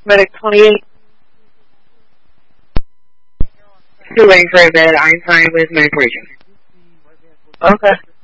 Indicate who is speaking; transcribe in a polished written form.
Speaker 1: Medic 28. Two waiting for a bed. I'm fine with medic region.
Speaker 2: Okay.